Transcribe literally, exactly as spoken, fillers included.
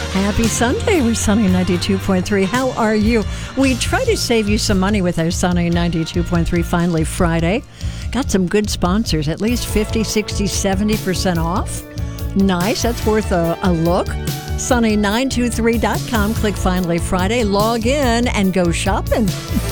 Happy Sunday. We're Sunny ninety-two point three. How are you? We try to save you some money with our Sunny ninety-two point three Finally Friday. Got some good sponsors, at least fifty, sixty, seventy percent off. Nice. That's worth a, a look. sunny nine two three dot com. Click Finally Friday. Log in and go shopping.